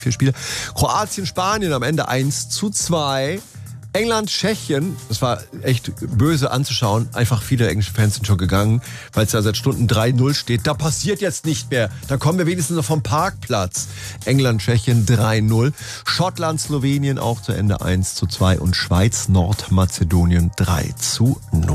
4 Spiele. Kroatien, Spanien am Ende 1:2. England, Tschechien, das war echt böse anzuschauen. Einfach viele englische Fans sind schon gegangen, weil es da seit Stunden 3:0 steht. Da passiert jetzt nicht mehr. Da kommen wir wenigstens noch vom Parkplatz. England, Tschechien 3:0. Schottland, Slowenien auch zu Ende 1:2. Und Schweiz, Nordmazedonien 3:0.